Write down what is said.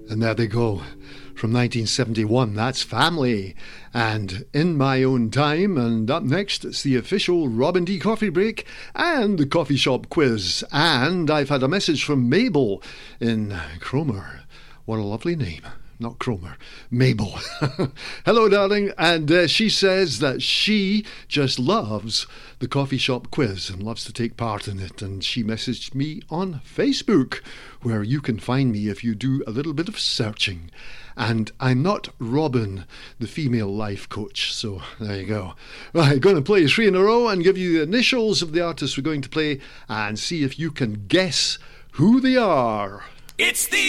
And there they go. From 1971, that's Family. And In My Own Time. And up next, it's the official Robin D coffee break and the coffee shop quiz. And I've had a message from Mabel in Cromer. What a lovely name. Not Cromer, Mabel. Hello, darling. And she says that she just loves the coffee shop quiz and loves to take part in it. And she messaged me on Facebook, where you can find me if you do a little bit of searching. And I'm not Robin, the female life coach. So there you go. Right, going to play 3 in a row and give you the initials of the artists we're going to play and see if you can guess who they are. It's the